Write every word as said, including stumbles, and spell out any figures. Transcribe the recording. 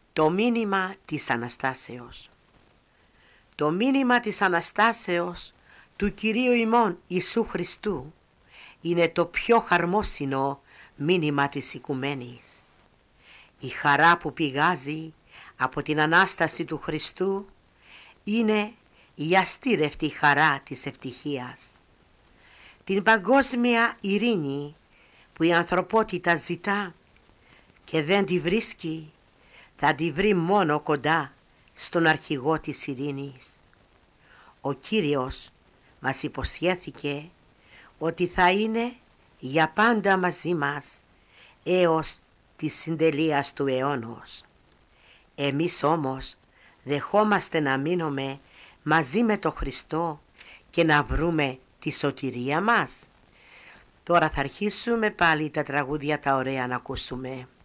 Το μήνυμα της Αναστάσεως. Το μήνυμα της Αναστάσεως του Κυρίου ημών Ιησού Χριστού είναι το πιο χαρμόσυνο μήνυμα της οικουμένης. Η χαρά που πηγάζει από την Ανάσταση του Χριστού είναι η αστήρευτη χαρά της ευτυχίας. Την παγκόσμια ειρήνη που η ανθρωπότητα ζητά και δεν τη βρίσκει, θα τη βρει μόνο κοντά στον αρχηγό της ειρήνης. Ο Κύριος μας υποσχέθηκε ότι θα είναι για πάντα μαζί μας έως της συντελείας του αιώνος. Εμείς όμως δεχόμαστε να μείνουμε μαζί με τον Χριστό και να βρούμε τη σωτηρία μας. Τώρα θα αρχίσουμε πάλι τα τραγούδια τα ωραία να ακούσουμε.